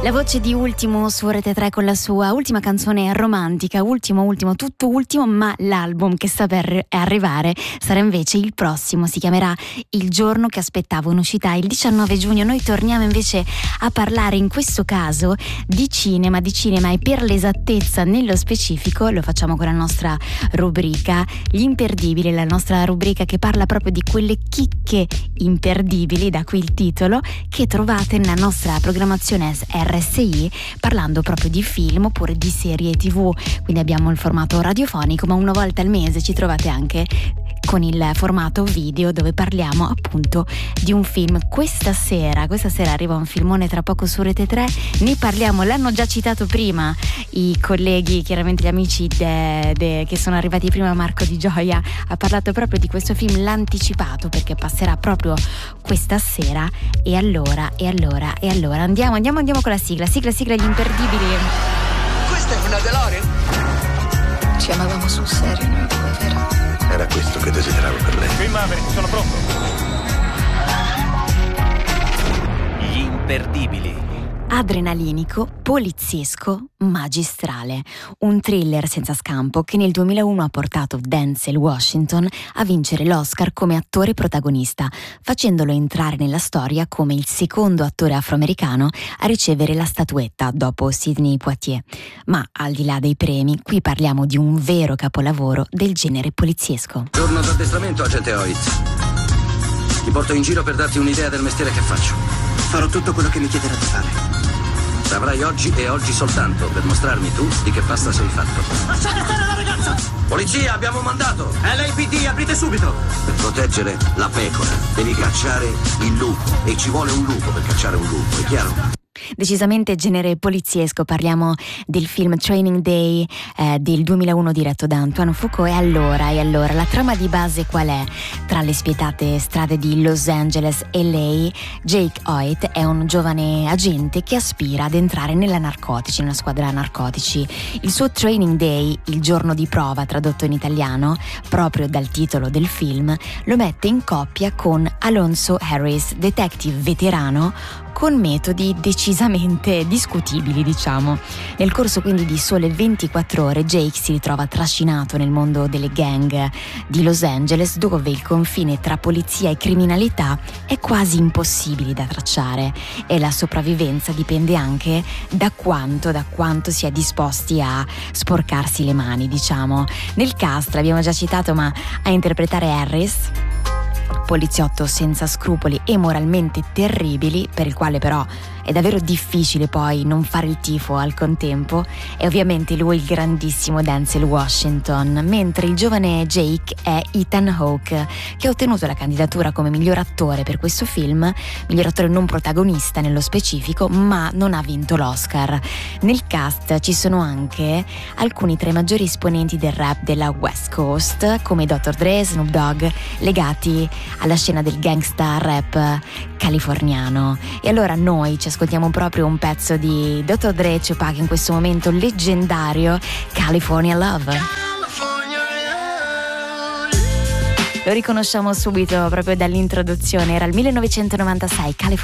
La voce di Ultimo su Rete 3 con la sua ultima canzone romantica, ultimo, tutto ultimo, ma l'album che sta per arrivare sarà invece il prossimo, si chiamerà Il giorno che aspettavo un'uscita il 19 giugno. Noi torniamo invece a parlare in questo caso di cinema e per l'esattezza nello specifico lo facciamo con la nostra rubrica Gli Imperdibili, la nostra rubrica che parla proprio di quelle chicche imperdibili, da qui il titolo, che trovate nella nostra programmazione RSI, parlando proprio di film oppure di serie TV. Quindi abbiamo il formato radiofonico, ma una volta al mese ci trovate anche con il formato video, dove parliamo appunto di un film. Questa sera arriva un filmone tra poco su Rete 3, ne parliamo, l'hanno già citato prima i colleghi, chiaramente gli amici che sono arrivati prima. Marco Di Gioia ha parlato proprio di questo film, l'ha anticipato perché passerà proprio questa sera. E allora andiamo con la sigla Gli Imperdibili. Questa è una DeLorean? Ci amavamo sul serio noi due, vero? Era questo che desideravo per lei. Qui Maverick, sono pronto. Gli Imperdibili. Adrenalinico, poliziesco, magistrale. Un thriller senza scampo che nel 2001 ha portato Denzel Washington a vincere l'Oscar come attore protagonista, facendolo entrare nella storia come il secondo attore afroamericano a ricevere la statuetta dopo Sidney Poitier. Ma al di là dei premi, qui parliamo di un vero capolavoro del genere poliziesco. Giorno d'addestramento, agente Oitz. Ti porto in giro per darti un'idea del mestiere che faccio. Farò tutto quello che mi chiederà di fare. Saprai oggi e oggi soltanto per mostrarmi tu di che pasta sei fatto. Lasciate stare la ragazza! Polizia, abbiamo un mandato! LAPD, aprite subito! Per proteggere la pecora devi cacciare il lupo, e ci vuole un lupo per cacciare un lupo, è chiaro? Decisamente genere poliziesco, parliamo del film Training Day del 2001 diretto da Antoine Fuqua. E allora, la trama di base qual è? Tra le spietate strade di Los Angeles e LA, Jake Hoyt è un giovane agente che aspira ad entrare nella squadra narcotici. Il suo Training Day, il giorno di prova tradotto in italiano, proprio dal titolo del film, lo mette in coppia con Alonso Harris, detective veterano con metodi decisamente discutibili, diciamo. Nel corso quindi di sole 24 ore Jake si ritrova trascinato nel mondo delle gang di Los Angeles, dove il confine tra polizia e criminalità è quasi impossibile da tracciare, e la sopravvivenza dipende anche da quanto si è disposti a sporcarsi le mani, diciamo. Nel cast l'abbiamo già citato, ma a interpretare Harris, poliziotto senza scrupoli e moralmente terribili, per il quale però è davvero difficile poi non fare il tifo al contempo, e ovviamente lui il grandissimo Denzel Washington, mentre il giovane Jake è Ethan Hawke, che ha ottenuto la candidatura come miglior attore per questo film, miglior attore non protagonista nello specifico, ma non ha vinto l'Oscar. Nel cast ci sono anche alcuni tra i maggiori esponenti del rap della West Coast, come Dr. Dre, Snoop Dogg, legati alla scena del gangsta rap californiano. E allora noi ci ascoltiamo proprio un pezzo di Dr. Dre e Tupac in questo momento leggendario, California Love. Lo riconosciamo subito proprio dall'introduzione, era il 1996, California